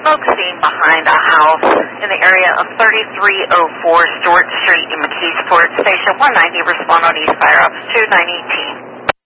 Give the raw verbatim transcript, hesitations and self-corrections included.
smoke seen behind a house in the area of thirty-three oh four Stewart Street in McKeesport. Station one ninety, respond on East Fire Ops two nine one eight.